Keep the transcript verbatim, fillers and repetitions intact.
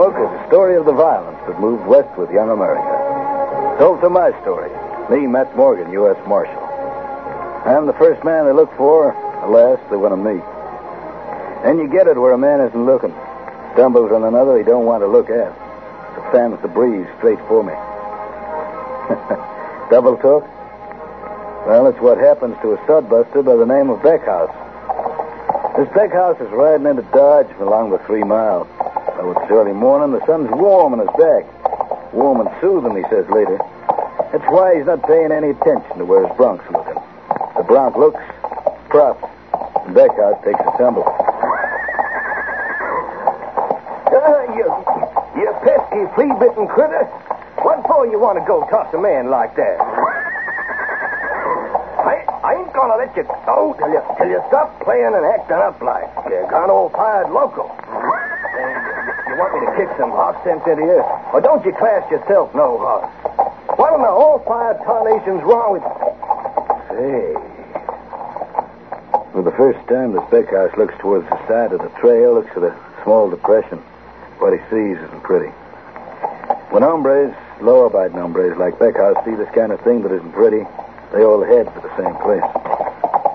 book is a story of the violence that moved west with young America. Told through my story, me, Matt Morgan, U S Marshal. I'm the first man they look for. Alas, they want to meet. And you get it where a man isn't looking. Stumbles on another he don't want to look at. It fans the breeze straight for me. Double talk? Well, it's what happens to a studbuster by the name of Beckhouse. This Beckhouse is riding into Dodge along the three mile. Oh, it's early morning. The sun's warm on his back. Warm and soothing, he says later. That's why he's not paying any attention to where his bronc's looking. The bronc looks, props, and Beckhouse takes a tumble. Uh, you, you pesky, flea-bitten critter. What for you want to go toss a man like that? I, I ain't gonna let you go till you, till you stop playing and acting up like you're gone old-fired local. You want me to kick some horse sense into you? Or don't you class yourself no horse? What in the whole fired tarnation's wrong with... Say... For the first time, this Beckhouse looks towards the side of the trail, looks at a small depression. What he sees isn't pretty. When hombres, law-abiding hombres like Beckhouse see this kind of thing that isn't pretty, they all head for the same place.